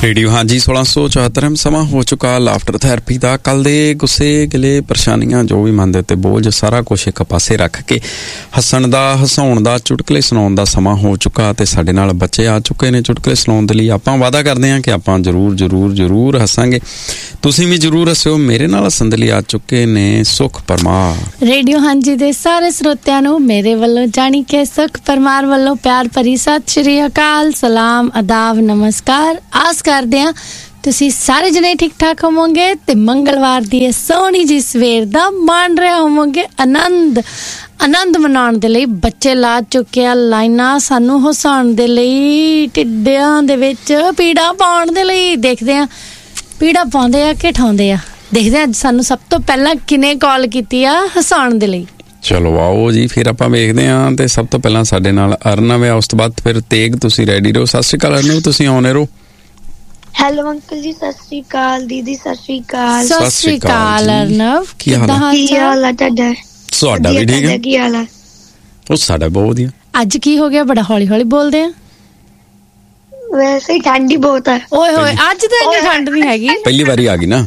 Radio ਹਾਂਜੀ 1674 ਸਮਾਂ ਹੋ ਚੁੱਕਾ ਲਾਫਟਰ ਥੈਰੇਪੀ ਦਾ। ਕੱਲ ਦੇ ਗੁੱਸੇ ਗਿਲੇ ਪਰੇਸ਼ਾਨੀਆਂ ਜੋ ਵੀ ਮਨ ਦੇ ਉੱਤੇ ਬੋਝ ਸਾਰਾ ਕੁਛ ਇੱਕ ਪਾਸੇ ਰੱਖ ਕੇ ਹੱਸਣ ਦਾ ਹਸਾਉਣ ਦਾ ਚੁਟਕਲੇ ਸੁਣਾਉਣ ਦਾ ਸਮਾਂ ਹੋ ਚੁੱਕਾ ਤੇ ਸਾਡੇ ਨਾਲ ਬੱਚੇ ਆ ਚੁੱਕੇ ਨੇ ਚੁਟਕਲੇ ਸੁਣਾਉਣ ਦੇ ਲਈ। ਆਪਾਂ ਵਾਅਦਾ ਕਰਦੇ ਹਾਂ ਕਿ ਆਪਾਂ ਜ਼ਰੂਰ ਹੱਸਾਂਗੇ। ਤੁਸੀਂ ਵੀ ਜ਼ਰੂਰ ਹੱਸਿਓ। ਮੇਰੇ ਨਾਲ ਹੱਸਣ ਦੇ ਲਈ ਆ ਚੁੱਕੇ ਨੇ ਸੁਖ ਪਰਮਾਰ। ਰੇਡੀਓ ਹਾਂਜੀ ਦੇ ਸਾਰੇ ਸਰੋਤਿਆਂ ਨੂੰ ਮੇਰੇ ਵੱਲੋਂ ਜਾਣੀ ਕਿ ਸੁਖ ਪਰਮਾਰ ਵੱਲੋਂ ਪਿਆਰ ਭਰੀ ਸਤਿ ਸ਼੍ਰੀ ਅਕਾਲ, ਸਲਾਮ, ਆਦਾਬ, ਨਮਸਕਾਰ। ਆਸ ਕਰਦੇ ਹਾਂ ਤੁਸੀਂ ਸਾਰੇ ਜਣੇ ਠੀਕ ਠਾਕ ਹੋਵੋਗੇ ਤੇ ਮੰਗਲਵਾਰ ਦੀ ਇਹ ਸੋਹਣੀ ਜੀ ਸਵੇਰ ਦਾ ਮਾਣ ਰਹੇ ਹੋਵੋਗੇ। ਆਨੰਦ ਮਨਾਉਣ ਦੇ ਲਈ ਬੱਚੇ ਲਾ ਚੁੱਕੇ ਆ ਲਾਈਨਾਂ ਸਾਨੂੰ ਹਸਾਉਣ ਦੇ ਲਈ, ਢਿੱਡਾਂ ਦੇ ਵਿੱਚ ਪੀੜਾ ਪਾਉਣ ਦੇ ਲਈ। ਦੇਖਦੇ ਆ ਪੀੜਾ ਪਾਉਂਦੇ ਆ ਕਿ ਠਾਉਂਦੇ ਆ। ਦੇਖਦੇ ਆ ਅੱਜ ਸਾਨੂੰ ਸਭ ਤੋਂ ਪਹਿਲਾਂ ਕਿਨੇ ਕਾਲ ਕੀਤੀ ਆ ਹਸਾਉਣ ਦੇ ਲਈ। ਚਲੋ ਆਓ ਜੀ ਫਿਰ ਆਪਾਂ ਵੇਖਦੇ ਹਾਂ। ਤੇ ਸਭ ਤੋਂ ਪਹਿਲਾਂ ਸਾਡੇ ਨਾਲ ਅਰਨਵ ਹੈ, ਉਸ ਤੋਂ ਬਾਅਦ ਫਿਰ ਤੇਗ। ਤੁਸੀਂ ਰੈਡੀ ਰਹੋ। ਸਤਿ ਸ਼੍ਰੀ ਅਕਾਲ ਅਰਨਵ, ਤੁਸੀਂ ਆਉਣੇ ਰਹੋ। ਹੈਲੋ ਅੰਕਲ ਜੀ, ਸਤਿ ਸ਼੍ਰੀ ਅਕਾਲ। ਦੀਦੀ ਸਤਿ ਸ਼੍ਰੀ ਅਕਾਲ। ਸਤਿ ਸ਼੍ਰੀ ਅਕਾਲ ਅਰਨਵ, ਕੀ ਹਾਲ ਹੈ ਤੁਹਾਡਾ? ਤੁਹਾਡਾ ਵੀ ਠੀਕ ਹੈ? ਕੀ ਹਾਲ ਹੈ? ਉਹ ਸਾਡਾ ਬਹੁਤ ਵਧੀਆ। ਅੱਜ ਕੀ ਹੋ ਗਿਆ? ਬੜਾ ਹੌਲੀ ਹੌਲੀ ਬੋਲਦੇ ਆ। ਵੈਸੇ ਹੀ ਠੰਡੀ ਬਹੁਤ ਹੈ। ਓਏ ਹੋਏ, ਅੱਜ ਤਾਂ ਇੰਨੀ ਠੰਡ ਨਹੀਂ ਹੈਗੀ। ਪਹਿਲੀ ਵਾਰੀ ਆ ਗਈ ਨਾ।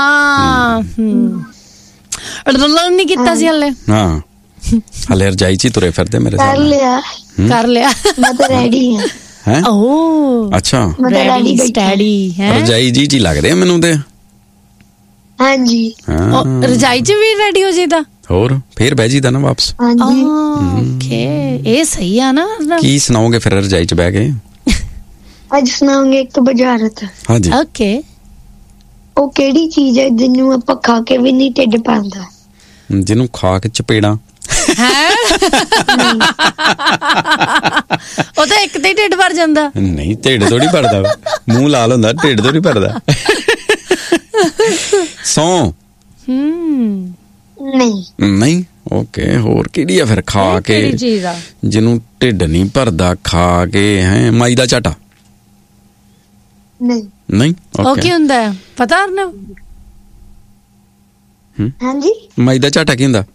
ਰਲਨ ਨਹੀਂ ਕੀਤਾ ਸੀ ਹਲੇ। ਹਾਂ ਹਲੇ ਰਜਾਈ ਚ ਹੀ ਤੁਰੇ ਫਿਰਦੇ ਮੇਰੇ ਸਾਹਮਣੇ। ਕਰ ਲਿਆ ਮੈਂ ਤਾਂ ਰੈਡੀ ਹਾਂ। ਹੈ ਓਹ ਅੱਛਾ, ਰੈਡੀ ਸਟੈਡੀ ਹੈ। ਰਜਾਈ ਜੀ ਲੱਗਦੇ ਆ ਮੈਨੂੰ ਤੇ। ਹਾਂਜੀ ਰਜਾਈ ਚ ਵੀ ਰੈਡੀ ਹੋ ਜੀਦਾ। ਹੋਰ ਫੇਰ ਬਹਿ ਜੀਦਾ ਨਾ ਵਾਪਸ। ਹਾਂਜੀ ਓਕੇ, ਇਹ ਸਹੀ ਆ ਨਾ। ਕੀ ਸੁਣਾਓਗੇ ਫਿਰ ਰਜਾਈ ਚ ਬਹਿ ਕੇ? ਅੱਜ ਸੁਣਾਉਂਗੇ ਇੱਕ ਬੁਝਾਰਤ। ਹਾਂਜੀ ਓਕੇ। ਉਹ ਕਿਹੜੀ ਚੀਜ਼ ਹੈ ਜਿਹਨੂੰ ਆਪਾਂ ਖਾ ਕੇ ਵੀ ਨਹੀਂ ਢਿੱਡ ਭਰਦਾ? ਜਿਹਨੂੰ ਖਾ ਕੇ ਚਪੇੜਾਂ। ਉਹ ਤਾਂ ਇੱਕ ਤੇ ਹੀ ਢਿੱਡ ਭਰ ਜਾਂਦਾ। ਨਹੀਂ, ਢਿੱਡ ਥੋੜੀ ਭਰਦਾ, ਮੂੰਹ ਲਾਲ ਹੁੰਦਾ, ਢਿੱਡ ਥੋੜੀ ਭਰਦਾ। ਸੌ ਨਹੀਂ। ਓਕੇ, ਹੋਰ ਕਿਹੜੀ ਆ ਫਿਰ ਖਾ ਕੇ ਜਿਹਨੂੰ ਢਿੱਡ ਨਹੀਂ ਭਰਦਾ? ਖਾ ਕੇ ਹੈ ਮਾਈ ਦਾ ਝਾਟਾ? ਨਹੀਂ। ਉਹ ਕੀ ਹੁੰਦਾ ਪਤਾ ਨਾ? ਹਾਂਜੀ, ਮਾਈ ਦਾ ਝਾਟਾ ਕੀ ਹੁੰਦਾ?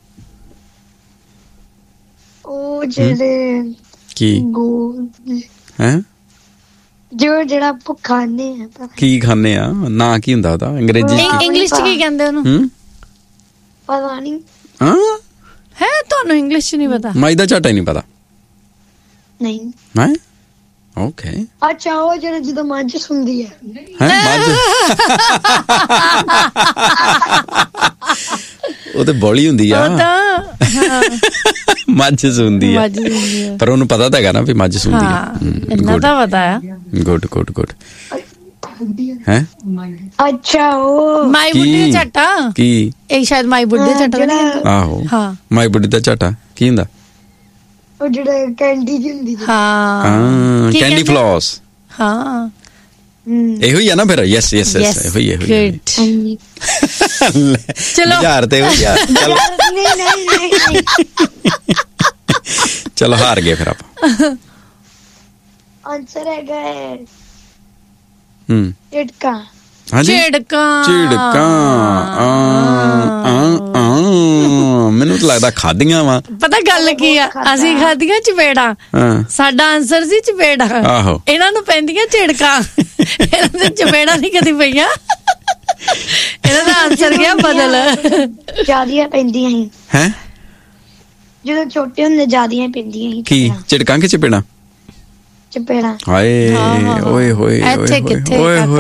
ਉਹ ਜਿਹੜੇ ਕੀ ਹੈ ਜੋ ਜਿਹੜਾ ਆਪਾਂ ਖਾਂਦੇ ਆ। ਕੀ ਖਾਂਦੇ ਆ? ਨਾ ਕੀ ਹੁੰਦਾ ਉਹਦਾ ਅੰਗਰੇਜ਼ੀ ਇੰਗਲਿਸ਼ ਚ ਕੀ ਕਹਿੰਦੇ ਉਹਨੂੰ? ਪਤਾ ਨਹੀਂ। ਹੈ ਤੁਹਾਨੂੰ ਇੰਗਲਿਸ਼ ਚ ਨਹੀਂ ਪਤਾ? ਮਾਈ ਦਾ ਝਾਟਾ ਹੀ ਨਹੀਂ ਪਤਾ? ਨਹੀਂ। ਹੈ ਓਕੇ। ਅੱਛਾ, ਉਹ ਜਿਹੜਾ ਜਦੋਂ ਮੱਝ ਸੁਣਦੀ ਹੈ। ਉਹ ਤੇ ਬੋਲੀ ਹੁੰਦੀ ਆ। ਮੱਝ ਸੁਣਦੀ ਆ, ਪਰ ਉਹਨੂੰ ਪਤਾ ਤਾਂ ਹੈਗਾ ਨਾ ਵੀ ਮੱਝ ਸੁਣਦੀ ਆ। ਇੰਨਾ ਤਾਂ ਪਤਾ ਆ। ਗੁੱਡ ਹੈ। ਅੱਛਾ, ਉਹ ਮਾਈ ਬੁੱਢੀ ਦਾ ਝਾਟਾ। ਕੀ ਇਹ ਸ਼ਾਇਦ ਮਾਈ ਬੁੱਢੀ ਦਾ ਝਾਟਾ। ਆਹੋ ਹਾਂ, ਮਾਈ ਬੁੱਢੀ ਦਾ ਝਾਟਾ ਕੀ ਹੁੰਦਾ? ਉਹ ਜਿਹੜਾ ਕੈਂਡੀ ਜਿਹੀ ਹੁੰਦੀ। ਹਾਂ, ਕੈਂਡੀ ਫਲੌਸ। ਹਾਂ, ਇਹੋ ਹੀ ਆ ਨਾ ਫਿਰ। ਯੈਸ ਇਹੋ ਹੀ। ਚਲੋ ਯਾਰ ਤੇ ਚਲੋ ਹਾਰ ਗਏ ਫਿਰ ਆਪਾਂ। ਆਨਸਰ ਹੈਗਾ ਝਿੜਕਾਂ। ਮੈਨੂੰ ਤਾਂ ਲੱਗਦਾ ਖਾਧੀਆਂ ਵਾ। ਪਤਾ ਗੱਲ ਕੀ ਆ? ਅਸੀਂ ਖਾਧੀਆਂ ਚਪੇੜਾਂ। ਸਾਡਾ ਆਨਸਰ ਸੀ ਚਪੇੜਾਂ। ਆਹੋ, ਇਹਨਾਂ ਨੂੰ ਪੈਂਦੀਆਂ ਝਿੜਕਾਂ। ਇਹਨਾਂ ਦੇ ਚਪੇੜਾਂ ਨਹੀਂ ਕਦੀ ਪਈਆਂ। ਇਹਨਾਂ ਦਾ ਆਨਸਰ ਗਿਆ ਬਦਲ। ਜ਼ਿਆਦੀਆਂ ਪੈਂਦੀਆਂ ਸੀ। ਹੈ ਜਦੋਂ ਛੋਟੇ ਹੁੰਦੇ ਜ਼ਿਆਦੀਆਂ ਪੈਂਦੀਆਂ ਸੀ। ਕੀ ਝਿੜਕਾਂ ਕਿ ਚਪੇੜਾਂ? ਚਪੇੜਾਂ। ਹਾਏ ਓਏ ਹੋਏ ਇੱਥੇ ਕਿੱਥੇ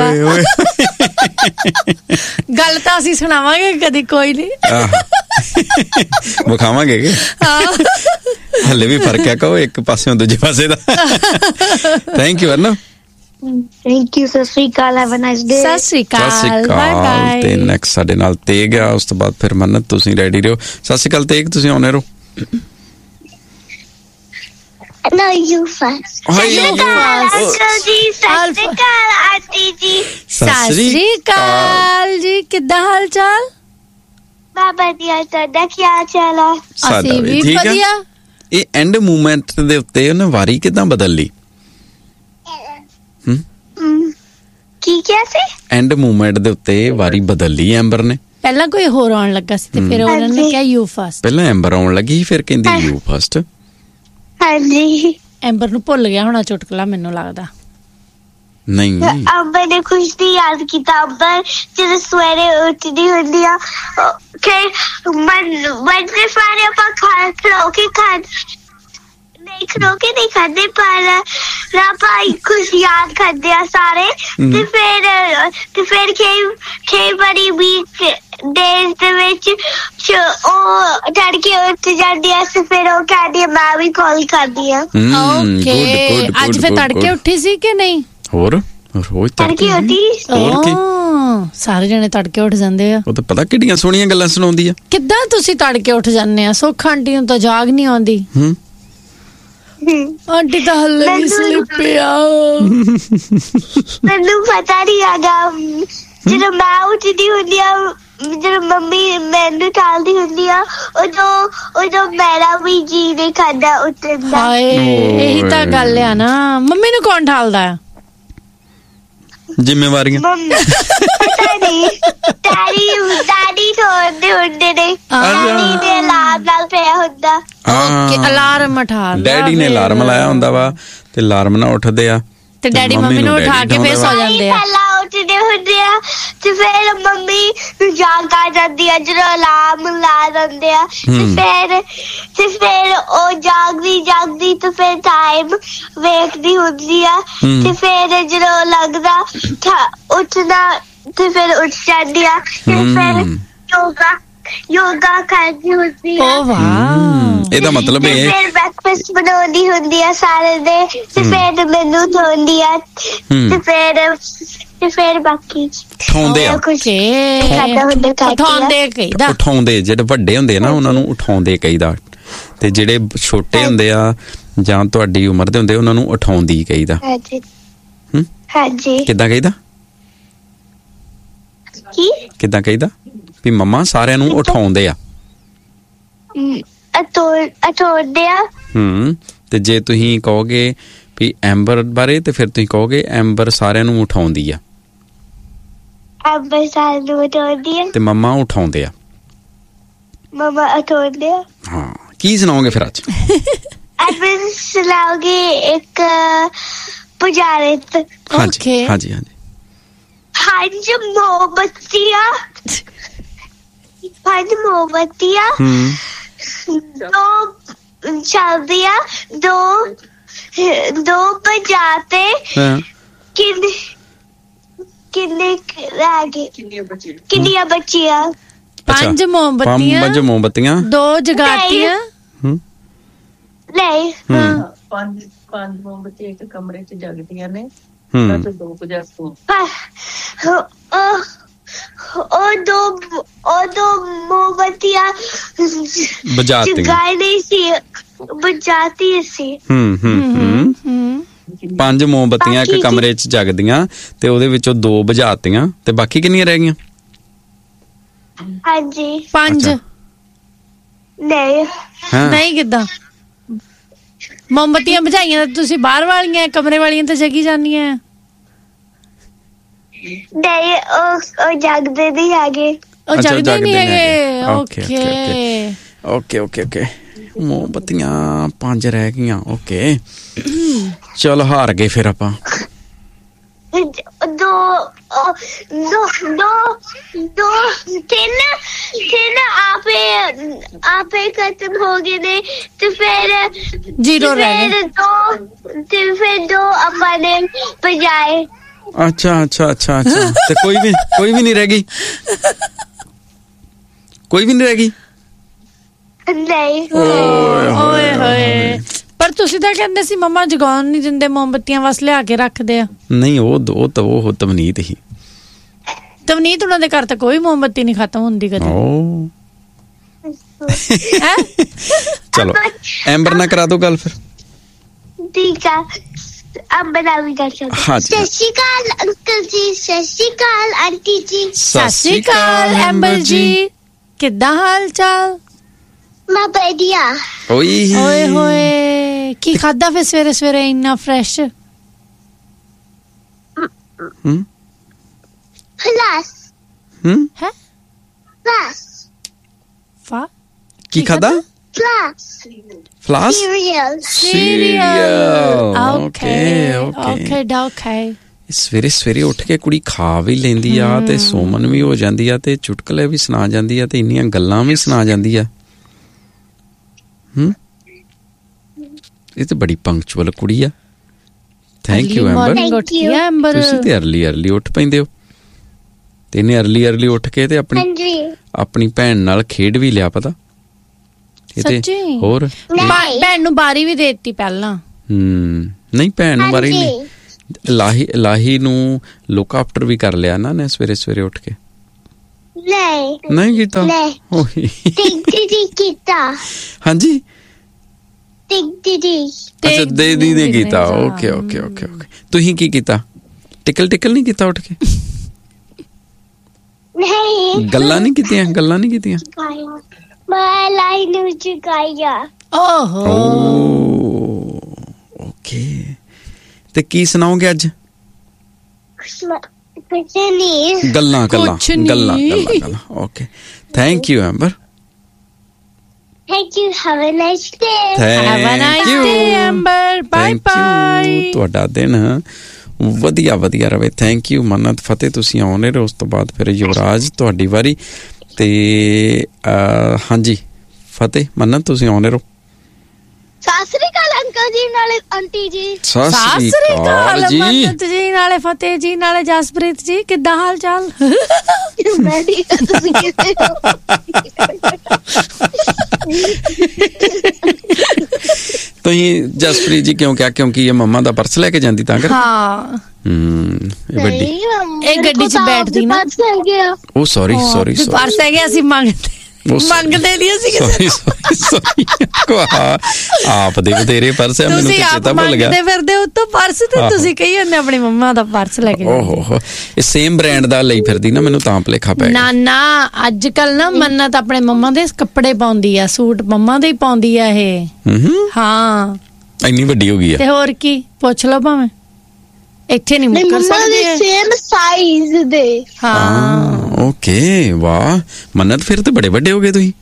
ਗੱਲ ਤਾਂ ਅਸੀਂ ਸੁਣਾਵਾਂਗੇ ਕਦੀ, ਕੋਈ ਨਹੀਂ ਵਿਖਾਵਾਂਗੇ ਕਿ ਹਲੇ ਵੀ ਫਰਕ ਹੈ ਕਹੋ ਇੱਕ ਪਾਸੇ ਦੂਜੇ ਪਾਸੇ ਦਾ। Thank you ਅਰਨਵ। Thank you. ਸਤਿ ਸ਼੍ਰੀ ਅਕਾਲ। Have a nice day. ਸਤਿ ਸ਼੍ਰੀ ਅਕਾਲ। Bye bye. ਤੇ ਨੈਕਸਟ ਸਾਡੇ ਨਾਲ ਤੇਗ ਆ, ਉਸ ਤੋਂ ਬਾਅਦ ਫਿਰ ਮੰਨਤ। ਤੁਸੀਂ ਰੈਡੀ ਰਹੋ। ਸਤਿ ਸ਼੍ਰੀ ਅਕਾਲ ਤੇਗ, ਤੁਸੀਂ ਆਉਣੇ ਰਹੋ। No, you first. Uncle ji, ਸਤਿ ਸ਼੍ਰੀ ਅਕਾਲ ਆਂਟੀ ਜੀ। ਸਤਿ ਸ਼੍ਰੀ ਅਕਾਲ ਜੀ, ਕਿੱਦਾਂ ਹਾਲ ਚਾਲ? ਬਾਬਾ ਜੀ, ਤੁਹਾਡਾ ਕੀ ਹਾਲ ਚਾਲ ਹੈ? ਅਸੀਂ ਵੀ ਵਧੀਆ। ਇਹ ਐਂਡ ਮੂਵਮੈਂਟ ਦੇ ਉੱਤੇ ਉਹਨੇ ਵਾਰੀ ਕਿੱਦਾਂ ਬਦਲ ਲਈ? ਕੀ ਕਿਹਾ ਸੀ? ਐਂਡ ਮੂਵਮੈਂਟ ਦੇ ਉੱਤੇ ਵਾਰੀ ਬਦਲ ਲਈ ਐਂਬਰ ਨੇ। ਪਹਿਲਾਂ ਕੋਈ ਹੋਰ ਆਉਣ ਲੱਗਾ ਸੀ ਤੇ ਫਿਰ ਉਹਨਾਂ ਨੇ ਕਿਹਾ ਯੂ ਫਸਟ। ਪਹਿਲਾਂ ਐਂਬਰ ਆਉਣ ਲੱਗੀ, ਫਿਰ ਕਹਿੰਦੀ ਯੂ ਫਸਟ। ਹਾਂਜੀ, ਐਂਬਰ ਨੂੰ ਭੁੱਲ ਗਿਆ ਹੋਣਾ ਚੁਟਕਲਾ, ਮੈਨੂੰ ਲੱਗਦਾ। ਨਹੀਂ ਅੰਬਰ ਨੇ ਕੁਛ ਨਹੀਂ ਯਾਦ ਕੀਤਾ। ਅੰਬਰ ਜਦੋਂ ਸਵੇਰੇ ਉੱਠਦੀ ਹੁੰਦੀ ਆ ਮਨ ਦੇ ਸਾਰੇ ਆਪਾਂ ਖਲੋ ਕੇ ਨਹੀਂ ਖਾਂਦੇ ਪਰ ਆਪਾਂ ਕੁਛ ਯਾਦ ਕਰਦੇ ਆ ਸਾਰੇ। ਤੇ ਫਿਰ ਕਈ ਵਾਰੀ ਵੀਕ ਡੇਜ਼ ਦੇ ਵਿੱਚ ਉਹ ਤੜਕੇ ਉੱਠ ਜਾਂਦੀ ਆ ਤੇ ਫਿਰ ਉਹ ਕਹਿੰਦੀ ਆ ਮੈਂ ਵੀ ਕਾਲ ਕਰਦੀ ਆ। ਓਕੇ ਅੱਜ ਫਿਰ ਤੜਕੇ ਉੱਠੀ ਸੀ ਕਿ ਨਹੀਂ? ਹੋਰ ਰੋਜ਼ ਤੜਕੇ ਉੱਠੀ। ਸਾਰੇ ਜਣੇ ਤੜਕੇ ਉੱਠ ਜਾਂਦੇ ਆ। ਉਹ ਤਾਂ ਪਤਾ ਕਿੱਡੀਆਂ ਸੋਹਣੀਆਂ ਗੱਲਾਂ ਸੁਣਾਉਂਦੀ ਆ। ਕਿੱਦਾਂ ਤੁਸੀਂ ਤੜਕੇ ਉੱਠ ਜਾਂਦੇ ਆ? ਸੁੱਖ ਆਂਟੀ ਨੂੰ ਤਾਂ ਜਾਗ ਨਹੀਂ ਆਉਂਦੀ। ਆਂਟੀ ਤਾਂ ਹੱਲੇ ਵੀ ਸਲੀਪੀ ਆ। ਮੈਨੂੰ ਪਤਾ ਨਹੀਂ ਹੈਗਾ ਜਦੋਂ ਮੈਂ ਉੱਠਦੀ ਹੁੰਦੀ ਆ, ਜਦੋਂ ਮੰਮੀ ਮੈਨੂੰ ਠਾਲਦੀ ਹੁੰਦੀ ਆ ਉਦੋਂ ਮੇਰਾ ਵੀ ਜੀ ਨਹੀਂ ਕਰਦਾ ਉੱਠਣ ਦਾ। ਇਹੀ ਤਾਂ ਗੱਲ ਆ ਨਾ। ਮੰਮੀ ਨੂੰ ਕੌਣ ਠਾਲਦਾ ਆ? ਜ਼ਿੰਮੇਵਾਰੀਆਂ ਪਤਾ ਨਹੀਂ ਡੈਡੀ ਠੋਲਦੇ ਹੁੰਦੇ ਨੇ। ਡੈਡੀ ਦੇ ਅਲਾਰਮ ਨਾਲ ਪਿਆ ਹੁੰਦਾ। ਅਲਾਰਮ ਠਾਲ ਡੈਡੀ ਨੇ ਅਲਾਰਮ ਲਾਇਆ ਹੁੰਦਾ ਵਾ ਤੇ ਅਲਾਰਮ ਨਾਲ ਉੱਠਦੇ ਆ ਤੇ ਡੈਡੀ ਮੰਮੀ ਨੂੰ ਉਠਾ ਕੇ ਫੇਰ ਸੌ ਜਾਂਦੇ ਆ। ਉੱਠਦੇ ਹੁੰਦੇ ਆ ਤੇ ਫਿਰ ਮੰਮੀ ਨੂੰ ਜਾਗ ਆ ਜਾਂਦੀ ਆ ਜਦੋਂ ਅਲਾਰਮ ਲਾ ਦਿੰਦੇ ਆ ਤੇ ਫਿਰ ਉਹ ਜਾਗਦੀ ਤੇ ਫਿਰ ਟਾਈਮ ਵੇਖਦੀ ਹੁੰਦੀ ਆ ਤੇ ਫਿਰ ਜਦੋਂ ਲੱਗਦਾ ਉੱਠਣਾ ਤੇ ਫਿਰ ਉੱਠ ਜਾਂਦੀ ਆ ਤੇ ਫਿਰ ਯੋਗਾ ਕਰਦੀ ਹੁੰਦੀ ਆ। ਇਹਦਾ ਮਤਲਬ ਇਹ ਫਿਰ ਬ੍ਰੈਕਫਾਸਟ ਬਣਾਉਂਦੀ ਹੁੰਦੀ ਆ ਸਾਰੇ ਦੇ ਤੇ ਫਿਰ ਮੈਨੂੰ ਧੋਂਦੀ ਆ ਤੇ ਫਿਰ ਬਾਕੀ ਉਠਾਉਂਦੇ ਜਿਹੜੇ ਵੱਡੇ ਹੁੰਦੇ ਆ ਨਾ ਉਹਨਾਂ ਨੂੰ ਉਠਾਉਂਦੇ ਕਹੀਦਾ ਤੇ ਜਿਹੜੇ ਛੋਟੇ ਹੁੰਦੇ ਆ ਜਾਂ ਤੁਹਾਡੀ ਉਮਰ ਦੇ ਹੁੰਦੇ ਉਹਨਾਂ ਨੂੰ ਉਠਾਉਂਦੀ ਕਹੀਦਾ। ਹਾਂਜੀ ਕਿੱਦਾਂ ਕਹੀਦਾ? ਕਿੱਦਾਂ ਕਹੀਦਾ ਵੀ ਮੰਮਾ ਸਾਰਿਆਂ ਨੂੰ ਉਠਾਉਂਦੇ ਆ? ਉਠਾਉਂਦੇ ਆ। ਤੇ ਜੇ ਤੁਸੀਂ ਕਹੋਗੇ ਵੀ ਐਂਬਰ ਬਾਰੇ ਤੇ ਫਿਰ ਤੁਸੀਂ ਕਹੋਗੇ ਐਂਬਰ ਸਾਰਿਆਂ ਨੂੰ ਉਠਾਉਂਦੀ ਆ। ਐਂਬਰ ਸਾਰਿਆਂ ਨੂੰ ਉਠਾਉਂਦੀ ਆ ਤੇ ਮੰਮਾ ਉਠਾਉਂਦੇ ਆ। ਮੰਮਾ ਉਠਾਉਂਦੇ ਆ। ਹਾਂ ਕੀ ਸੁਣਾਓਗੇ ਫਿਰ ਅੱਜ? ਅੱਜ ਸੁਣਾਓਗੇ ਇੱਕ ਪੁਜਾਰਿਤ। ਹਾਂਜੀ ਹਾਂਜੀ ਹਾਂਜੀ। ਪੰਜ ਮੋਮਬੱਤੀਆਂ ਦੋ ਚੱਲਦੀਆਂ ਦੋ ਬਜਾਤੇ ਕਿੰਨੇ ਰਹਿ ਗਏ? ਕਿੰਨੀਆਂ ਬਚੀਆਂ? ਪੰਜ ਮੋਮਬੱਤੀਆਂ ਦੋ ਜਗਾਤੀਆਂ। ਨਹੀਂ ਪੰਜ ਮੋਮਬੱਤੀਆਂ ਇੱਕ ਕਮਰੇ 'ਚ ਜਗਦੀਆਂ ਨੇ ਤੇ ਦੋ ਬੁਝਾਤੀਆਂ। ਉਹ ਦੋ ਮੋਮਬੱਤੀਆਂ ਜਗਾਈ ਸੀ ਬੁਝਾਤੀ ਸੀ। ਪੰਜ ਮੋਮਬੱਤੀਆਂ ਇੱਕ ਕਮਰੇ 'ਚ ਜਗਦੀਆਂ ਤੇ ਉਹਦੇ ਵਿੱਚੋਂ ਦੋ ਬੁਝਾਤੀਆਂ ਤੇ ਬਾਕੀ ਕਿੰਨੀਆਂ ਰਹਿ ਗਈਆਂ? ਹਾਂਜੀ ਪੰਜ। ਨਹੀਂ ਕਿੱਦਾਂ ਮੋਮਬੱਤੀਆਂ ਬੁਝਾਈਆਂ? ਤੁਸੀਂ ਬਾਹਰ ਵਾਲੀਆਂ ਕਮਰੇ ਵਾਲੀਆਂ ਤਾਂ ਜਗੀ ਜਾਂਦੀਆਂ। ਨਹੀਂ ਉਹ ਜਗਦੇ ਨਹੀਂ ਹੈਗੇ। ਉਹ ਜਗਦੇ ਨਹੀਂ ਹੈਗੇ। ਓਕੇ ਮੋਮਬੱਤੀਆਂ ਪੰਜ ਰਹਿ ਗਈਆਂ। ਓਕੇ ਚਲ ਹਾਰ ਗਏ ਫਿਰ ਆਪਾਂ। ਤਿੰਨ ਆਪੇ ਖਤਮ ਹੋ ਗਏ ਨੇ ਤੇ ਫਿਰ ਜ਼ੀਰੋ ਰਹਿ ਗਏ ਤੇ ਫਿਰ ਦੋ ਆਪਾਂ ਨੇ ਬਜਾਏ। ਅੱਛਾ ਤੇ ਕੋਈ ਵੀ ਨਹੀਂ ਰਹਿ ਗਈ? ਕੋਈ ਵੀ ਨਹੀਂ ਰਹਿ ਗਈ? ਨਹੀਂ। ਓਏ ਹੋਏ ਪਰ ਤੁਸੀਂ ਤਾਂ ਕਹਿੰਦੇ ਸੀ ਮੰਮਾ ਜਗਾਉਣ ਨਹੀਂ ਦਿੰਦੇ ਮੋਮਬੱਤੀਆਂ ਬਸ ਲਿਆ ਕੇ ਰੱਖਦੇ ਆ। ਨਹੀਂ ਉਹ ਤਵਨੀਤ ਹੀ। ਤਵਨੀਤ ਉਹਨਾਂ ਦੇ ਘਰ ਤਾਂ ਕੋਈ ਮੋਮਬੱਤੀ ਨਹੀਂ ਖਤਮ ਹੁੰਦੀ ਕਦੇ। ਚਲੋ ਐਂਬਰ ਨਾ ਕਰਾ ਦੋ ਗੱਲ ਫਿਰ। ਠੀਕ ਆ ਅੰਬਰ ਨਾਲ ਵੀ ਕਰ ਸਕਦੇ। ਸਤਿ ਸ਼੍ਰੀ ਅਕਾਲ ਅੰਕਲ ਜੀ। ਸਤਿ ਸ਼੍ਰੀ ਅਕਾਲ ਆਂਟੀ ਜੀ। ਸਤਿ ਸ਼੍ਰੀ ਅਕਾਲ ਐਂਬਰ ਜੀ। ਕਿੱਦਾਂ ਹਾਲ ਚਾਲ? ਮੈਂ ਵਧੀਆ। ਓਏ ਹੋਏ ਕੀ ਖਾਦਾ ਫਿਰ ਸਵੇਰੇ ਸਵੇਰੇ ਇੰਨਾ ਫਰੈਸ਼? ਫਲਾਸ। ਹੈ ਫਲਾਸ ਕੀ ਖਾਦਾ? Floss serial. ਓਕੇ ਸਵੇਰੇ ਸਵੇਰੇ ਉੱਠ ਕੇ ਕੁੜੀ ਖਾ ਵੀ ਲੈਂਦੀ ਆ ਤੇ ਸੋਮਨ ਵੀ ਹੋ ਜਾਂਦੀ ਆ ਤੇ ਚੁਟਕਲੇ ਵੀ ਸੁਣਾ ਜਾਂਦੀ ਆ ਤੇ ਇੰਨੀਆਂ ਗੱਲਾਂ ਵੀ ਸੁਣਾ ਜਾਂਦੀ ਆ। ਇਹ ਤੇ ਬੜੀ ਪੰਕਚੁਅਲ ਕੁੜੀ ਆ। Thank you amber. ਤੁਸੀਂ ਤੇ ਅਰਲੀ ਉੱਠ ਪੈਂਦੇ ਹੋ ਤੇ ਇਹਨੇ ਅਰਲੀ ਉੱਠ ਕੇ ਤੇ ਆਪਣੀ ਭੈਣ ਨਾਲ ਖੇਡ ਵੀ ਲਿਆ ਪਤਾ। ਹੋਰ ਭੈਣ ਨੂੰ ਬਾਰੀ ਵੀ ਦੇ ਦਿੱਤੀ ਪਹਿਲਾਂ। ਨਹੀਂ ਭੈਣ ਨੂੰ ਬਾਰੀ ਨਹੀਂ, ਲਾਹੀ ਨੂੰ ਲੁੱਕ ਆਫਟਰ ਵੀ ਕਰ ਲਿਆ ਨਾ ਨੇ ਸਵੇਰੇ ਸਵੇਰੇ ਉੱਠ ਕੇ। ਨਹੀਂ ਕੀਤਾ। ਹਾਂਜੀ ਅੱਛਾ ਦੀਦੀ ਨੇ ਕੀਤਾ। ਓਕੇ। ਤੁਸੀਂ ਕੀ ਕੀਤਾ? ਟਿਕਲ ਨਹੀਂ ਕੀਤਾ ਉੱਠ ਕੇ? ਗੱਲਾਂ ਨਹੀਂ ਕੀਤੀਆਂ? ਮੈਂ ਲਾਈ ਨੂੰ ਚੁਕਾਇਆ। ਓਕੇ ਤੇ ਕੀ ਸੁਣਾਓਗੇ ਅੱਜ? ਕੁਛ ਨਹੀਂ, ਗੱਲਾਂ। Okay thank you amber. Thank you. Have a nice day. Have a nice day, Amber. Bye. ਤੁਹਾਡਾ ਦਿਨ ਵਧੀਆ ਰਵੇ। Thank you Mannat. ਫਤਿਹ ਤੁਸੀਂ ਆਉਣੇ ਰਹੇ, ਉਸ ਤੋਂ ਬਾਅਦ ਫਿਰ ਯੁਵਰਾਜ ਤੁਹਾਡੀ ਵਾਰੀ ਤੇ ਹਾਂਜੀ ਫਤਿਹ ਮਨਤ ਤੁਸੀਂ ਆਉਣੇ ਰਹੋ। ਸਤਿ ਸ੍ਰੀ ਅਕਾਲ ਅੰਕਲ ਜੀ ਨਾਲੇ ਆਂਟੀ ਜੀ। ਸਤਿ ਸ੍ਰੀ ਅਕਾਲ ਮਨਤ ਜੀ ਨਾਲੇ ਫਤਿਹ ਜੀ ਨਾਲੇ ਜਸਪ੍ਰੀਤ ਜੀ, ਕਿੱਦਾਂ ਹਾਲ ਚਾਲ? ਮੈਂ ਠੀਕ ਹਾਂ, ਤੁਸੀਂ ਕਿਵੇਂ ਹੋ? ਤੁਸੀਂ ਜਸਪ੍ਰੀਤ ਜੀ ਕਿਉਂ ਕਿਹਾ? ਕਿਉਂਕਿ ਇਹ ਮੰਮਾ ਦਾ ਪਰਸ ਲੈ ਕੇ ਜਾਂਦੀ ਤਾਂ ਕਰ। ਹਾਂ ਇਹ ਗੱਡੀ 'ਚ ਬੈਠਦੀ ਨਾ। ਉਹ ਸੌਰੀ ਪਰਸ ਹੈਗੇ, ਅਸੀਂ ਮੰਗਦੇ ਨਹੀਂ ਅਸੀਂ। ਆਪ ਦੇ ਬਥੇਰੇ ਪਰਸ ਹੈ, ਮੈਨੂੰ ਚੇਤਾ ਭੁੱਲ ਗਿਆ। ਤੁਸੀਂ ਫਿਰਦੇ ਉੱਤੋਂ ਪਰਸ ਤੇ ਤੁਸੀਂ ਕਹੀ ਜਾਂਦੇ ਆਪਣੀ ਮੰਮਾ ਦਾ ਪਰਸ ਲੈ ਕੇ। ਓਹੋ ਇਹ ਸੇਮ ਬ੍ਰਾਂਡ ਦਾ ਲਈ ਫਿਰਦੀ ਨਾ, ਮੈਨੂੰ ਤਾਂ ਭੁਲੇਖਾ ਪੈ ਗਿਆ। ਨਾ ਅੱਜ ਕੱਲ ਨਾ ਮੰਨਤ ਆਪਣੇ ਮੰਮਾ ਦੇ ਕੱਪੜੇ ਪਾਉਂਦੀ ਆ, ਸੂਟ ਮੰਮਾ ਦੇ ਹੀ ਪਾਉਂਦੀ ਆ ਇਹ। ਹਾਂ ਇੰਨੀ ਵੱਡੀ ਹੋ ਗਈ ਆ। ਤੇ ਹੋਰ ਕੀ, ਪੁੱਛ ਲਓ ਭਾਵੇਂ, ਇੱਥੇ ਨਹੀਂ ਮੁੱਕਰ ਸਕਦੇ। ਸੇਮ ਸਾਈਜ਼ ਦੇ। ਹਾਂ ਓਕੇ ਵਾਹ ਮੰਨਤ, ਫਿਰ ਤੇ ਬੜੇ ਵੱਡੇ ਹੋ ਗਏ ਤੁਸੀਂ।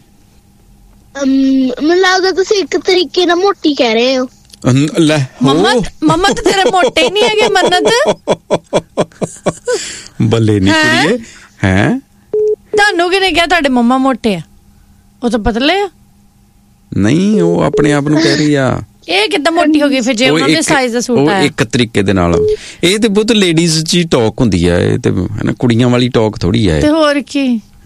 ਮੈਨੂੰ ਲੱਗਦਾ ਤੁਸੀਂ ਇੱਕ ਤਰੀਕੇ ਨਾਲ ਮੋਟੀ ਕਹਿ ਰਹੇ ਹੋ। ਲੈ ਮੰਮਾ ਤੇ ਤੇਰੇ ਮੋਟੇ ਹੀ ਨਹੀਂ ਹੈਗੇ ਮੰਨਤ। ਬੱਲੇ ਨਹੀਂ ਕੁੜੀਏ। ਹੈ ਤੁਹਾਨੂੰ ਕਿਹਨੇ ਕਿਹਾ ਤੁਹਾਡੇ ਮੰਮਾ ਮੋਟੇ ਆ? ਉਹ ਤਾਂ ਪਤਲੇ ਆ। ਨਹੀਂ ਉਹ ਆਪਣੇ ਆਪ ਨੂੰ ਕਹਿ ਰਹੀ ਆ। ਇਹ ਕਿੱਦਾਂ ਮੋਟੀ ਹੋ ਗਈ ਫਿਰ ਜੇ ਉਹਨਾਂ ਦੇ ਸਾਈਜ਼ ਦਾ ਸੂਟ ਆਇਆ? ਇੱਕ ਤਰੀਕੇ ਦੇ ਨਾਲ ਇਹ ਤੇ ਬਹੁਤ ਲੇਡੀਜ਼ ਚ ਟਾਕ ਹੁੰਦੀ ਆ, ਇਹ ਤੇ ਹਨਾ ਕੁੜੀਆਂ ਵਾਲੀ ਟਾਕ ਥੋੜੀ ਆ। ਤੇ ਹੋਰ ਕੀ,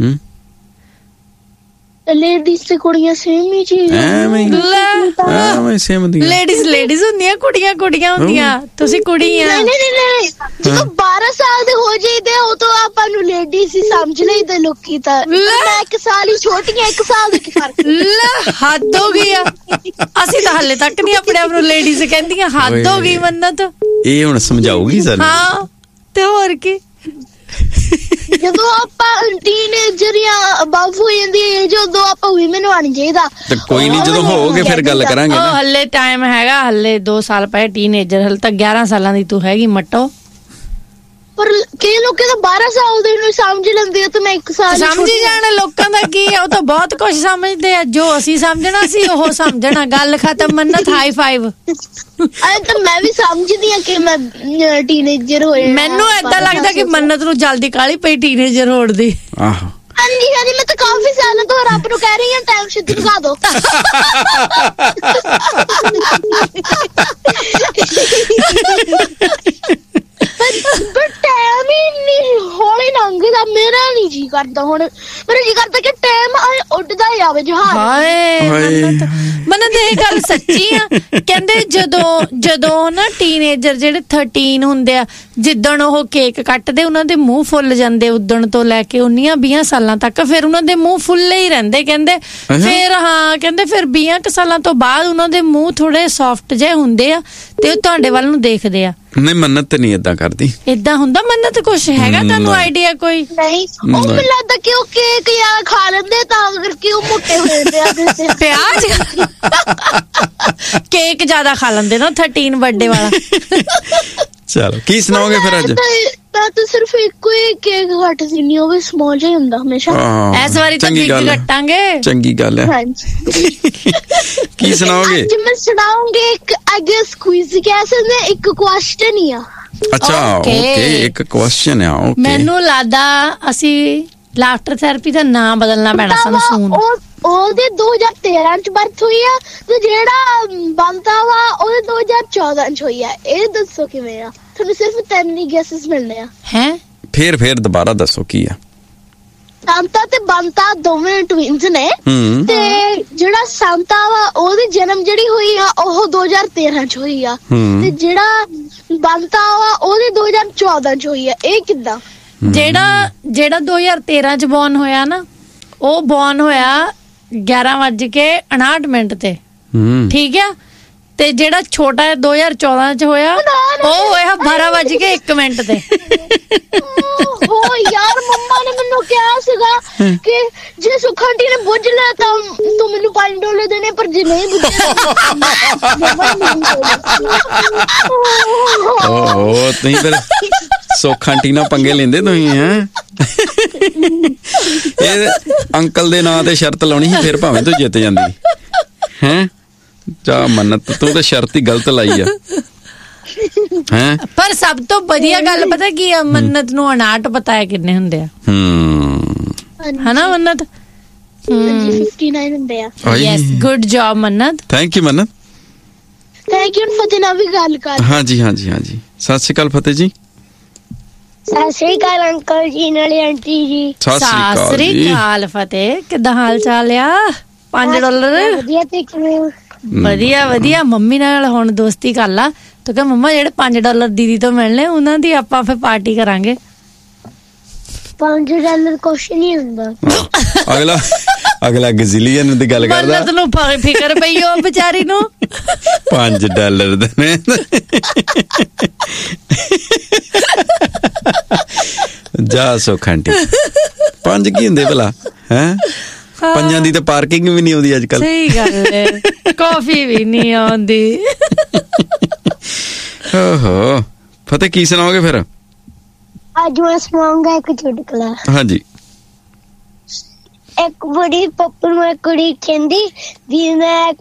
ਲੇਡੀਜ਼ ਤੇ ਕੁੜੀਆਂ ਸੇਮ ਹੀ ਚੀਜ਼ ਐਵੇਂ ਸੇਮ ਹੁੰਦੀਆਂ। ਲੇਡੀਜ਼ ਹੁੰਦੀਆਂ, ਕੁੜੀਆਂ ਹੁੰਦੀਆਂ। ਤੁਸੀਂ ਕੁੜੀ ਆ। ਨਹੀਂ ਜਦੋਂ 12 ਸਾਲ ਦੇ ਹੋ ਜਾਈਦੇ ਉਹ ਤਾਂ ਆਪਾਂ ਨੂੰ ਲੇਡੀਜ਼ ਹੀ ਸਮਝ ਲਈਦੇ ਲੋਕੀ। ਤਾਂ ਮੈਂ 1 ਸਾਲ ਹੀ ਛੋਟੀਆਂ, 1 ਸਾਲ ਦਾ ਕੀ ਫਰਕ? ਲੈ ਹੱਦ ਹੋ ਗਈ ਆ। ਅਸੀਂ ਤਾਂ ਹਾਲੇ ਤੱਕ ਨਹੀਂ ਆਪਣੇ ਆਪ ਨੂੰ ਲੇਡੀਜ਼ ਕਹਿੰਦੀਆਂ। ਹੱਦ ਹੋ ਗਈ ਮੰਨਤ। ਇਹ ਹੁਣ ਸਮਝਾਉਗੀ ਸਾਨੂੰ। ਹਾਂ ਤੇ ਹੋਰ ਕੀ। ਜਦੋਂ ਆਪਾਂ ਟੀਨੇਜਰ ਜਾਂ ਅਬਵ ਹੋ ਜਾਂਦੀ ਹੈ, ਜਦੋਂ ਆਪਾਂ women ਆਣੀ ਚਾਹੀਦਾ। ਤੇ ਕੋਈ ਨਹੀਂ, ਜਦੋਂ ਹੋਵੋਗੇ ਫਿਰ ਗੱਲ ਕਰਾਂਗੇ ਨਾ। ਹੱਲੇ ਟਾਈਮ ਹੈਗਾ, ਹੱਲੇ 2 ਸਾਲ ਪਏ ਟੀਨੇਜਰ। ਹਲੇ ਤਾਂ 11 ਸਾਲਾਂ ਦੀ ਤੂੰ ਹੈਗੀ ਮੱਟੋ। ਪਰ ਕਈ ਲੋਕਾਂ ਤਾਂ 12 ਸਾਲ ਦੇ ਨੂੰ ਸਮਝ ਲੈਂਦੇ ਆ ਤੇ ਮੈਂ 1 ਸਾਲ ਸਮਝੀ ਜਾਣ। ਲੋਕਾਂ ਦਾ ਕੀ ਆ, ਉਹ ਤਾਂ ਬਹੁਤ ਕੁਝ ਸਮਝਦੇ ਆ। ਜੋ ਅਸੀਂ ਸਮਝਣਾ ਸੀ ਉਹ ਸਮਝਣਾ। ਗੱਲ ਖਤਮ। ਮੰਨਤ ਹਾਈ ਫਾਈਵ। ਤਾਂ ਮੈਂ ਵੀ ਸਮਝਦੀ ਆ ਕਿ ਮੈਂ ਟੀਨੇਜਰ ਹੋਏ। ਮੈਨੂੰ ਏਦਾਂ ਲੱਗਦਾ ਕਿ ਮੰਨਤ ਨੂੰ ਜਲਦੀ ਕਾਹਲੀ ਪਈ ਟੀਨੇਜਰ ਹੋਣ ਦੀ। ਆਹੋ ਹਾਂਜੀ ਮੈਂ ਤਾਂ ਕਾਫੀ ਸਾਲਾਂ ਤੋਂ ਰੱਬ ਨੂੰ ਕਹਿ ਰਹੀ ਹਾਂ ਟਾਈਮ ਸਿੱਧੀ ਦਿਖਾ ਦੋ। ਪਰ ਟਾਈਮ ਹੀ ਨਹੀਂ ਹੌਲੀ ਲੰਘਦਾ। ਮੇਰਾ ਨਹੀਂ ਜੀ ਕਰਦਾ ਹੁਣ। ਮੇਰਾ ਜੀ ਕਰਦਾ ਕਿ ਟਾਈਮ ਉੱਡਦਾ ਜਾਵੇ ਜਹਾਜ਼। ਹਾਏ ਮੰਨਤ ਇਹ ਗੱਲ ਸੱਚੀ ਆ। ਕਹਿੰਦੇ ਜਦੋਂ ਨਾ ਟੀਨੇਜਰ ਜਿਹੜੇ 13 ਹੁੰਦੇ ਆ, ਜਿੱਦਣ ਉਹ ਕੇਕ ਕੱਟਦੇ ਉਹਨਾਂ ਦੇ ਮੂੰਹ ਫੁੱਲ ਜਾਂਦੇ। ਉਦਣ ਤੋਂ ਲੈ ਕੇ 19-20 ਸਾਲਾਂ ਤੱਕ ਫਿਰ ਉਹਨਾਂ ਦੇ ਮੂੰਹ ਫੁੱਲੇ ਹੀ ਰਹਿੰਦੇ ਕਹਿੰਦੇ। ਫਿਰ ਕਹਿੰਦੇ ਫਿਰ 20 ਸਾਲਾਂ ਤੋਂ ਬਾਅਦ ਉਹਨਾਂ ਦੇ ਮੂੰਹ ਥੋੜੇ ਸੌਫਟ ਜਿਹੇ ਹੁੰਦੇ ਆ ਤੇ ਉਹ ਤੁਹਾਡੇ ਵੱਲ ਨੂੰ ਦੇਖਦੇ ਆ। ਨਹੀਂ ਮੰਨਤ ਨਹੀਂ ਏਦਾਂ ਕਰਦੀ। ਏਦਾਂ ਹੁੰਦਾ ਮੰਨਤ? ਕੁਛ ਹੈਗਾ ਤੁਹਾਨੂੰ ਆਈਡੀਆ ਕੋਈ? ਨਹੀਂ ਉਹ ਮੈਨੂੰ ਲੱਗਦਾ ਕਿ ਉਹ ਕੇਕ ਜ਼ਿਆਦਾ ਖਾ ਲੈਂਦੇ ਤਾਂ ਕਰਕੇ ਉਹ ਮੋਟੇ ਹੋ ਜਾਂਦੇ ਆ। ਪਿਆਜ਼ ਕੇਕ ਜ਼ਿਆਦਾ ਖਾ ਲੈਂਦੇ ਨਾ 13 ਬਰਥਡੇ ਵਾਲਾ। ਚਲੋ ਕੀ ਸੁਣਾਓਗੇ ਫਿਰ ਅੱਜ? ਮੈਂ ਤਾਂ ਸਿਰਫ ਇੱਕੋ ਹੀ ਕੇਕ ਕੱਟ ਦਿੰਦੀ, ਉਹ ਵੀ ਸਮਾਲ ਜਿਹਾ ਹੁੰਦਾ ਹਮੇਸ਼ਾ। ਇਸ ਵਾਰੀ ਤਾਂ ਬਿਗ ਕੱਟਾਂਗੇ। ਚੰਗੀ ਗੱਲ ਹੈ। ਹਾਂਜੀ ਕੀ ਸੁਣਾਓਗੇ? ਅੱਜ ਮੈਂ ਸੁਣਾਉਂਗੀ ਇੱਕ ਅੱਗੇ ਸਕੁਇਜ਼ ਕਹਿ ਸਕਦੇ ਇੱਕ ਕੁਐਸਚਨ ਹੀ ਆ। ਅੱਛਾ ਓਕੇ ਇੱਕ ਕੁਐਸਚਨ ਆ ਓਕੇ ਮੈਨੂੰ ਲੱਗਦਾ ਅਸੀਂ ਲਾਫਟਰ ਥੈਰੇਪੀ ਦਾ ਨਾਮ ਬਦਲਣਾ ਪੈਣਾ ਸਾਨੂੰ ਸੂਨ ਉਹਦੇ 2013 ਚ ਬਰਥ ਹੋਈ ਆ ਤੇ ਜਿਹੜਾ ਬੰਤਾ ਵਾ ਉਹਦੇ 2014 ਚ ਹੋਈ ਆ ਇਹ ਦੱਸੋ ਕਿਵੇਂ ਆ ਤੁਹਾਨੂੰ ਸਿਰਫ 3 ਹੀ ਗੈਸਸ ਮਿਲਨੇ ਆ ਹੈ ਫੇਰ ਦੁਬਾਰਾ ਦੱਸੋ ਕੀ ਆ ਸੰਤਾ ਤੇ ਬੰਤਾ ਦੋਵੇਂ ਟਵਿਨਸ ਨੇ ਤੇ ਜਿਹੜਾ ਸੰਤਾ ਵਾ ਉਹਦੀ ਜਨਮ ਜਿਹੜੀ ਹੋਈ ਆ ਉਹ 2013 ਚ ਹੋਈ ਆ ਤੇ ਜਿਹੜਾ ਬੰਤਾ ਵਾ ਉਹਦੀ 2014 ਚ ਹੋਈ ਆ ਇਹ ਕਿੱਦਾਂ ਜਿਹੜਾ 2013 ਚ ਬੌਰਨ ਹੋਇਆ ਨਾ ਉਹ ਬੌਰਨ ਹੋਇਆ 11:59 ਤੇ ਠੀਕ ਆ ਤੇ ਜਿਹੜਾ ਛੋਟਾ 2014 ਚ ਹੋਇਆ ਉਹ ਹੋਇਆ 12:01 ਤੇ ਓ ਯਾਰ ਮੰਮਾ ਨੇ ਮੈਨੂੰ ਕਿਹਾ ਸੀਗਾ ਕਿ ਜੇ ਸੁਖਾਂਟੀ ਨੇ ਬੁੱਝ ਲਿਆ ਤਾਂ ਤੂੰ ਮੈਨੂੰ $5 ਦੇਣੇ ਪਰ ਜੇ ਨਹੀਂ ਬੁੱਝਿਆ ਓਹ ਤੁਸੀਂ ਫਿਰ ਸੁਖਾਂਟੀ ਨਾਲ ਪੰਗੇ ਲੈਂਦੇ ਤੁਸੀਂ ਹੈ ਇਹ ਅੰਕਲ ਦੇ ਨਾਂ ਤੇ ਸ਼ਰਤ ਲਾਉਣੀ ਸੀ ਫਿਰ ਭਾਵੇਂ ਤੂੰ ਜਿੱਤ ਜਾਂਦੀ ਹੈ ਜਾ ਮੰਨਤ ਤੂੰ ਤਾਂ ਸ਼ਰਤ ਹੀ ਗਲਤ ਲਾਈ ਆ ਹੈ ਪਰ ਸਭ ਤੋਂ ਵਧੀਆ ਗੱਲ ਪਤਾ ਕੀ ਆ ਮੰਨਤ ਨੂੰ 59 ਪਤਾ ਹੈ ਕਿੰਨੇ ਹੁੰਦੇ ਆ ਹਨਾ ਮੰਨਤ 59 ਹੁੰਦੇ ਆ yes good job Mannat thank you Mannat thank you ਫਤਿਹ ਨਾਲ ਵੀ ਗੱਲ ਕਰ ਹਾਂਜੀ ਸਤਿ ਸ਼੍ਰੀ ਅਕਾਲ ਫਤਿਹ ਜੀ ਸਤਿ ਸ਼੍ਰੀ ਅਕਾਲ ਅੰਕਲ ਜੀ ਨਾਲੇ ਆਂਟੀ ਜੀ ਸਤਿ ਸ਼੍ਰੀ ਅਕਾਲ ਫਤਿਹ ਕਿੱਦਾਂ ਹਾਲ ਚਾਲ ਆ $5 ਵਧੀਆ ਤੇ ਕਿਵੇਂ ਵਧੀਆ ਮੰਮੀ ਨਾਲ ਹੁਣ ਦੋਸਤੀ ਕਰ ਲਾ ਤੂੰ ਕਹ ਮੰਮਾ ਜਿਹੜੇ $5 ਦੀਦੀ ਤੋਂ ਮਿਲਣੇ ਉਹਨਾਂ ਦੀ ਆਪਾਂ ਫਿਰ ਪਾਰਟੀ ਕਰਾਂਗੇ $5 ਕੁਛ ਨਹੀਂ ਹੁੰਦਾ ਅਗਲਾ ਗਜ਼ਿਲੀਅਨ ਦੀ ਗੱਲ ਕਰਦਾ ਮੰਨਤ ਨੂੰ ਫਿਕਰ ਪਈ ਉਹ ਵਿਚਾਰੀ ਨੂੰ $5 ਦੇ ਨੇ ਜਾ ਸੁਖਾਂਟੀ 5 ਕੀ ਹੁੰਦੇ ਭਲਾ ਹੈ 5 ਦੀ ਤਾਂ ਪਾਰਕਿੰਗ ਵੀ ਨਹੀਂ ਆਉਂਦੀ ਅੱਜ ਕੱਲ ਸਹੀ ਗੱਲ ਹੈ ਕਾਫੀ ਵੀ ਨਹੀਂ ਆਉਂਦੀ ਓਹੋ ਫਤਿਹ ਕੀ ਸੁਣਾਓਗੇ ਫਿਰ ਅੱਜ ਮੈਂ ਸੁਣਾਉਂਗਾ ਇੱਕ ਚੁਟਕਲਾ ਹਾਂਜੀ ਇੱਕ ਬੜੀ ਪੱਪੂ ਨੂੰ ਇੱਕ ਕੁੜੀ ਕਹਿੰਦੀ ਵੀ ਮੈਂ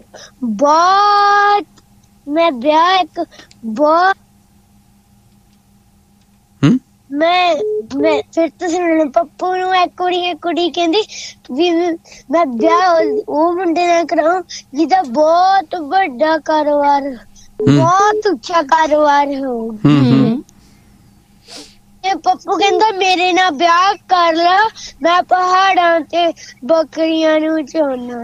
ਫਿਰ ਤੁਸੀਂ ਪੱਪੂ ਨੂੰ ਇੱਕ ਕੁੜੀ ਕਹਿੰਦੀ ਵੀ ਮੈਂ ਵਿਆਹ ਉਹ ਮੁੰਡੇ ਨਾਲ ਕਰਾਉਂ ਜਿਹਦਾ ਬਹੁਤ ਵੱਡਾ ਕਾਰੋਬਾਰ ਬਹੁਤ ਉੱਚਾ ਕਾਰੋਬਾਰ ਹੋ ਪੱਪੂ ਕਹਿੰਦਾ ਮੇਰੇ ਨਾਲ ਵਿਆਹ ਕਰ ਲਾ ਮੈਂ ਪਹਾੜਾਂ ਤੇ ਬੱਕਰੀਆਂ ਨੂੰ ਚੋਣਾ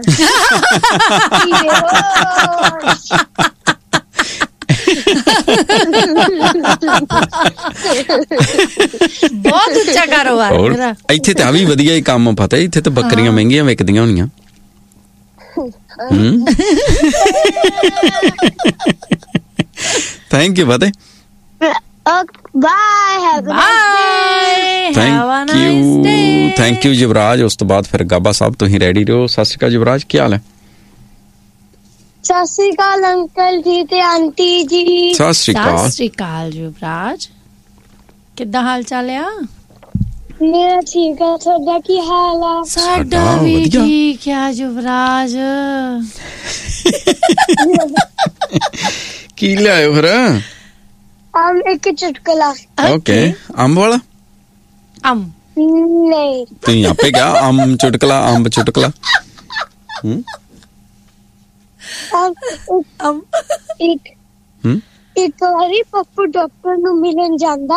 ਬਹੁਤ ਉੱਚਾ ਕਾਰੋਬਾਰ ਇੱਥੇ ਤਾਂ ਵੀ ਵਧੀਆ ਹੀ ਕੰਮ ਪਤਾ ਇੱਥੇ ਤਾਂ ਬੱਕਰੀਆਂ ਮਹਿੰਗੀਆਂ ਵਿਕਦੀਆਂ ਹੋਣੀਆਂ thank you Fateh thank you ਯੁਵਰਾਜ ਉਸ ਤੋਂ ਬਾਅਦ ਫਿਰ ਗਾਬਾ ਸਾਹਿਬ ਤੁਸੀਂ ਰੈਡੀ ਰਹੋ ਸਤਿ ਸ਼੍ਰੀ ਅਕਾਲ ਯੁਵਰਾਜ ਕੀ ਹਾਲ ਹੈ ਸਤਿ ਸ਼੍ਰੀ ਅਕਾਲ ਅੰਕਲ ਜੀ ਤੇ ਆਂਟੀ ਜੀ ਸਤਿ ਸ਼੍ਰੀ ਅਕਾਲ ਯੁਵਰਾਜ ਕਿੱਦਾਂ ਹਾਲ ਚਾਲ ਆ ਮੇਰਾ ਠੀਕ ਆ ਤੁਹਾਡਾ ਕੀ ਹਾਲ ਆ ਸਾਡਾ ਵੀ ਠੀਕ ਆ ਯੁਵਰਾਜ ਕੀ ਲਿਆਇਓ ਫਿਰ ਇੱਕ ਚੁਟਕਲਾ ਓਕੇ ਅੰਬ ਵਾਲਾ ਨਹੀਂ ਤੁਸੀਂ ਆਪੇ ਕਿਹਾ ਅੰਬ ਚੁਟਕਲਾ ਇੱਕ ਵਾਰੀ ਪੱਪੂ ਡਾਕਟਰ ਨੂੰ ਮਿਲਣ ਜਾਂਦਾ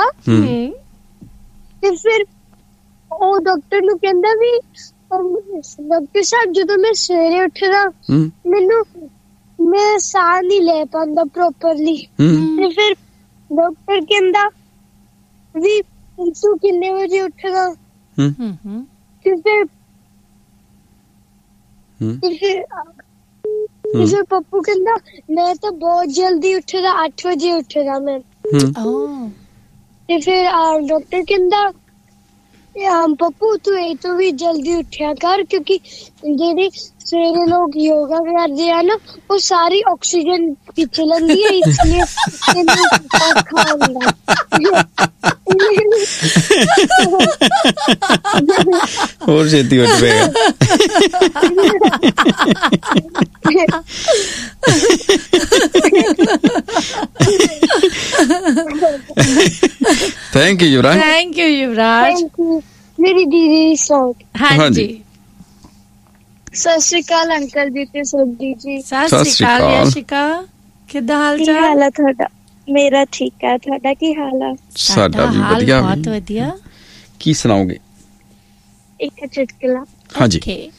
ਤੇ ਫਿਰ ਉਹ ਡਾਕਟਰ ਨੂੰ ਕਹਿੰਦਾ ਵੀ ਡਾਕਟਰ ਸਾਹਿਬ ਜਦੋਂ ਮੈਂ ਸਵੇਰੇ ਉੱਠਦਾ ਮੈਂ ਸਾਹ ਨਹੀਂ ਲੈ ਪਾਉਂਦਾ ਪ੍ਰੋਪਰਲੀ ਤੇ ਫਿਰ ਡਾਕਟਰ ਕਹਿੰਦਾ ਵੀ ਤੂੰ ਕਿੰਨੇ ਵਜੇ ਉੱਠਦਾ ਤੇ ਫਿਰ ਪੱਪੂ ਕਹਿੰਦਾ ਮੈਂ ਤਾਂ ਬਹੁਤ ਜਲਦੀ ਉੱਠਦਾ 8 ਵਜੇ ਉੱਠਦਾ ਮੈਂ ਤੇ ਫਿਰ ਡਾਕਟਰ ਕਹਿੰਦਾ ਪੱਪੂ ਤੂੰ ਇਹ ਤੋਂ ਵੀ ਜਲਦੀ ਉੱਠਿਆ ਕਰ ਕਿਉਂਕਿ ਜਿਹੜੇ ਸਵੇਰੇ ਲੋਕ ਯੋਗਾ ਕਰਦੇ ਆ ਨਾ ਉਹ ਸਾਰੀ ਆਕਸੀਜਨ ਪਿੱਛੇ ਲੈਂਦੀ ਹੈ ਇਸ ਲਈ ਔਖਾ ਹੁੰਦਾ ਹੋਰ ਛੇਤੀ ਉੱਠ ਪਏਗਾ thank you Yuvraj. Thank you ਯੁਵਰਾਜ। ਮੇਰੀ ਦੀਦੀ ਸੌਂਗ। ਹਾਂਜੀ ਸਤਿ ਸ਼੍ਰੀ ਅਕਾਲ ਅੰਕਲ ਜੀ ਤੇ ਸੁਖਜੀਤ ਜੀ। ਸਤਿ ਸ਼੍ਰੀ ਅਕਾਲ ਯਸ਼ਿਕਾ, ਕਿੱਦਾਂ ਹਾਲ ਕੀ ਚਾਲ? ਹਾਲ ਹੈ ਤੁਹਾਡਾ? ਮੇਰਾ ਠੀਕ ਹੈ, ਤੁਹਾਡਾ ਕੀ ਹਾਲ ਹੈ? ਸਾਡਾ ਵੀ ਵਧੀਆ। ਬਹੁਤ ਵਧੀਆ। ਕੀ ਸੁਣਾਓਗੇ? ਇੱਕ ਚੁਟਕਲਾ। ਹਾਂਜੀ।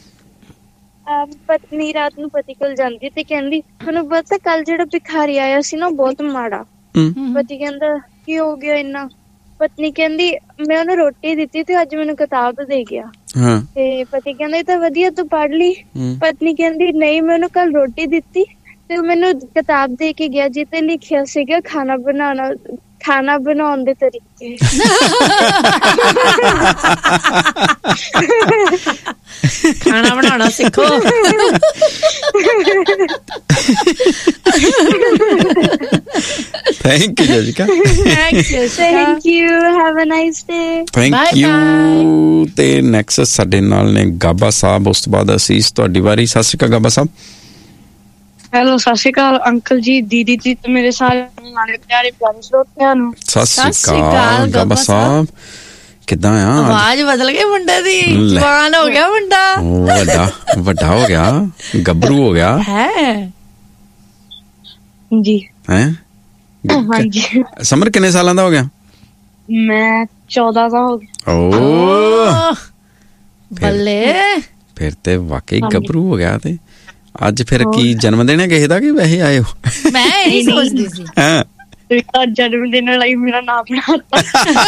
ਪਤਨੀ ਰਾਤ ਨੂੰ ਪਤੀ ਕੋਲ ਜਾਂਦੀ ਤੇ ਕਹਿੰਦੀ ਤੁਹਾਨੂੰ ਪਤਾ ਕੱਲ ਜਿਹੜਾ ਭਿਖਾਰੀ ਆਇਆ ਸੀ ਨਾ ਬਹੁਤ ਮਾੜਾ। ਪਤੀ ਕਹਿੰਦਾ ਕੀ ਹੋ ਗਿਆ ਇੰਨਾ? ਪਤਨੀ ਕਹਿੰਦੀ ਮੈਂ ਉਹਨੂੰ ਰੋਟੀ ਦਿੱਤੀ ਤੇ ਅੱਜ ਮੈਨੂੰ ਕਿਤਾਬ ਦੇ ਗਿਆ। ਤੇ ਪਤੀ ਕਹਿੰਦਾ ਇਹ ਤਾਂ ਵਧੀਆ ਤੂੰ ਪੜ੍ਹ ਲਈ। ਪਤਨੀ ਕਹਿੰਦੀ ਨਹੀਂ ਮੈਂ ਉਹਨੂੰ ਕੱਲ ਰੋਟੀ ਦਿੱਤੀ ਤੇ ਮੈਨੂੰ ਕਿਤਾਬ ਦੇ ਕੇ ਗਿਆ ਜਿੱਤੇ ਲਿਖਿਆ ਸੀਗਾ ਖਾਣਾ ਬਣਾਉਣ ਦੇ ਤਰੀਕੇ। ਖਾਣਾ ਬਣਾਉਣਾ ਸਿੱਖੋ। Thank you ਜਸ਼ਿਕਾ। Thank you, have a nice day. Thank you. ਤੇ ਨੈਕਸਟ ਸਾਡੇ ਨਾਲ ਨੇ ਗਾਬਾ ਸਾਹਿਬ, ਉਸ ਤੋਂ ਬਾਅਦ ਅਸੀਸ, ਤੁਹਾਡੀ ਵਾਰੀ। ਸਤਿ ਸ਼੍ਰੀ ਅਕਾਲ ਗਾਬਾ ਸਾਹਿਬ। ਹੈਲੋ, ਸਤਿ ਸ਼੍ਰੀ ਅਕਾਲ ਅੰਕਲ ਜੀ, ਦੀਦੀ ਜੀ ਤੇ ਮੇਰੇ ਸਾਰੇ ਪਿਆਰੇ ਸਰੋਤਿਆਂ ਨੂੰ ਸਤਿ ਸ਼੍ਰੀ ਅਕਾਲ ਗਾਬਾ ਸਾਹਿਬ। ਕਿੱਦਾਂ ਆ? ਆਵਾਜ਼ ਬਦਲ ਗਈ ਮੁੰਡੇ ਦੀ, ਜਵਾਨ ਹੋ ਗਿਆ ਮੁੰਡਾ। ਵੱਡਾ ਹੋ ਗਿਆ, ਗੱਭਰੂ ਹੋ ਗਿਆ ਹੈ ਜੀ। ਹਾਂਜੀ। ਸਮਰ ਕਿੰਨੇ ਸਾਲਾਂ ਦਾ ਹੋ ਗਿਆ? ਮੈਂ 14 ਦਾ ਹੋ ਗਿਆ। ਓ ਬੱਲੇ, ਫਿਰ ਤੇ ਵਾਕਈ ਗੱਭਰੂ ਹੋ ਗਿਆ। ਤੇ ਅੱਜ ਫਿਰ ਕੀ ਜਨਮ ਦਿਨ ਹੈ ਕਿਸੇ ਦਾ ਕਿ ਵੈਸੇ ਆਏ ਹੋ? ਮੈਂ ਇਹੀ ਸੋਚਦੀ ਸੀ। ਜਨਮ ਦਿਨ ਲਈ ਮੇਰਾ ਨਾਮ ਬਣਾਤਾ।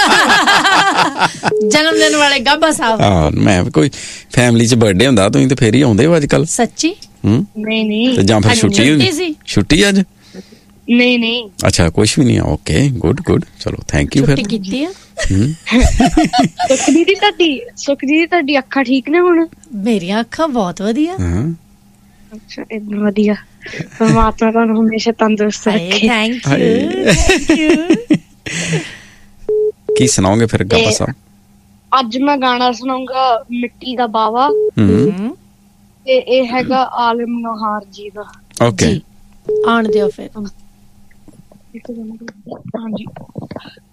ਜਨਮ ਦਿਨ ਵਾਲੇ ਗਾਬਾ ਸਾਹਿਬ। ਹਾਂ, ਮੈਂ ਕੋਈ ਫੈਮਿਲੀ ਚ ਬਰਥਡੇ ਹੁੰਦਾ ਤੁਸੀਂ ਤੇ ਫੇਰ ਹੀ ਆਉਂਦੇ ਹੋ ਅੱਜ ਕੱਲ। ਸੱਚੀ? ਨਹੀਂ ਤੇ ਜਾਂ ਫਿਰ ਛੁੱਟੀ ਸੀ? ਛੁੱਟੀ ਅੱਜ? ਨਹੀਂ। ਅੱਛਾ, ਕੁਛ ਵੀ ਨਹੀਂ। Okay, good. ਚਲੋ ਥੈਂਕ ਯੂ। ਛੁੱਟੀ ਕੀਤੀ ਆ। ਸੁਖ ਦੀਦੀ ਤੁਹਾਡੀ ਅੱਖਾਂ ਠੀਕ ਨੇ ਹੁਣ? ਮੇਰੀਆਂ ਅੱਖਾਂ ਬਹੁਤ ਵਧੀਆ। ਅੱਛਾ, ਇੰਨਾ ਵਧੀਆ। ਪਰਮਾਤਮਾ ਤੁਹਾਨੂੰ ਹਮੇਸ਼ਾ ਤੰਦਰੁਸਤ ਰੱਖੇ। Thank you. ਕੀ ਸੁਣਾਓਗੇ ਫਿਰ ਗਾਬਾ ਸਾਹਿਬ? ਅੱਜ ਮੈਂ ਗਾਣਾ ਸੁਣਾਉਂਗਾ ਮਿੱਟੀ ਦਾ ਬਾਵਾ ਤੇ ਇਹ ਹੈਗਾ ਆਲਮ ਨਹਾਰ ਜੀ ਦਾ। ਓਕੇ, ਆਉਣ ਦਿਓ ਫਿਰ। ਹਾਂਜੀ।